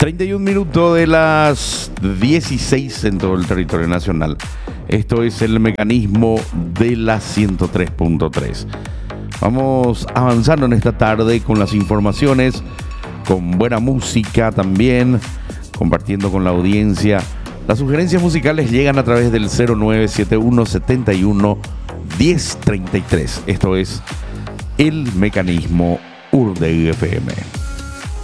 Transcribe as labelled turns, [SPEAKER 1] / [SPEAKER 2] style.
[SPEAKER 1] 31 minutos de las 16 en todo el territorio nacional. Esto es el mecanismo de la 103.3. Vamos avanzando en esta tarde con las informaciones, con buena música también, compartiendo con la audiencia. Las sugerencias musicales llegan a través del 0971 71 1033. Esto es el mecanismo Urdeg FM.